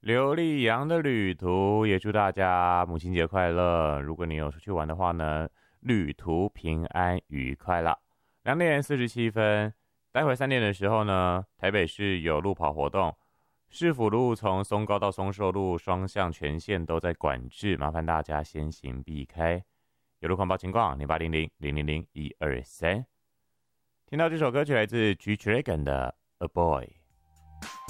刘力扬的旅途，也祝大家母亲节快乐。如果你有出去玩的话呢，旅途平安愉快啦。2:47，待会3点的时候呢，台北市有路跑活动，市府路从松高到松寿路双向全线都在管制，麻烦大家先行避开。有路况报情况0800-000-123。听到这首歌曲来自 G Dragon 的《A Boy》。